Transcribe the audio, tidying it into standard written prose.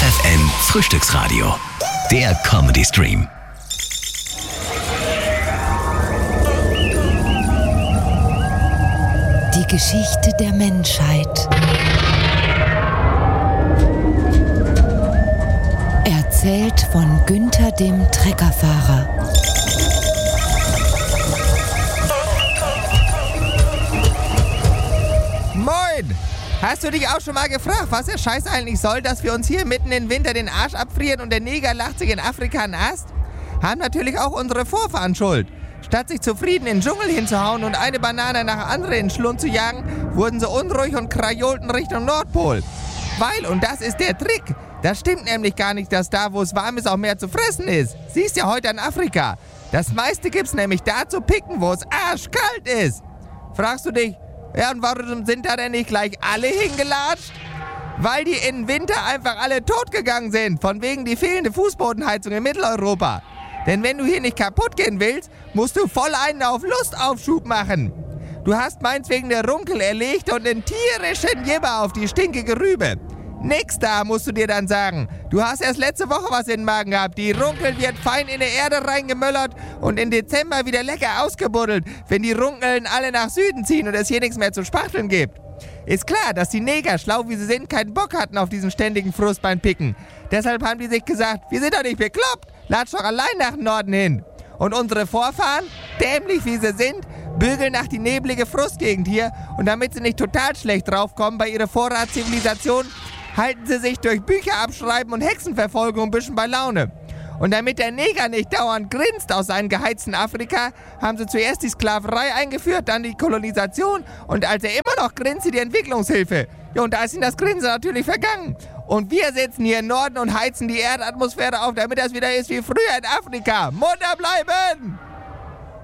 FFN Frühstücksradio. Der Comedy Stream. Die Geschichte der Menschheit. Erzählt von Günther dem Treckerfahrer. Moin! Hast du dich auch schon mal gefragt, was der Scheiß eigentlich soll, dass wir uns hier mitten im Winter den Arsch abfrieren und der Neger lacht sich in Afrika einen Ast? Haben natürlich auch unsere Vorfahren Schuld. Statt sich zufrieden in den Dschungel hinzuhauen und eine Banane nach anderen in den Schlund zu jagen, wurden sie unruhig und krajolten Richtung Nordpol. Weil, und das ist der Trick, das stimmt nämlich gar nicht, dass da, wo es warm ist, auch mehr zu fressen ist. Siehst ja heute in Afrika. Das meiste gibt's nämlich da zu picken, wo es arschkalt ist. Fragst du dich, ja, und warum sind da denn nicht gleich alle hingelatscht? Weil die im Winter einfach alle totgegangen sind, von wegen die fehlende Fußbodenheizung in Mitteleuropa. Denn wenn du hier nicht kaputt gehen willst, musst du voll einen auf Lustaufschub machen. Du hast meins wegen der Runkel erlegt und einen tierischen Jibber auf die stinkige Rübe. Nix da, musst du dir dann sagen. Du hast erst letzte Woche was in den Magen gehabt. Die Runkel wird fein in die Erde reingemöllert und im Dezember wieder lecker ausgebuddelt, wenn die Runkeln alle nach Süden ziehen und es hier nichts mehr zu spachteln gibt. Ist klar, dass die Neger, schlau wie sie sind, keinen Bock hatten auf diesen ständigen Frust beim Picken. Deshalb haben die sich gesagt, wir sind doch nicht bekloppt, latsch doch allein nach Norden hin. Und unsere Vorfahren, dämlich wie sie sind, bügeln nach die neblige Frustgegend hier und damit sie nicht total schlecht draufkommen bei ihrer Vorratszivilisation, halten sie sich durch Bücher abschreiben und Hexenverfolgung ein bisschen bei Laune. Und damit der Neger nicht dauernd grinst aus seinem geheizten Afrika, haben sie zuerst die Sklaverei eingeführt, dann die Kolonisation und als er immer noch grinst, die Entwicklungshilfe. Ja, und da ist ihm das Grinsen natürlich vergangen. Und wir sitzen hier im Norden und heizen die Erdatmosphäre auf, damit das wieder ist wie früher in Afrika. Munter bleiben!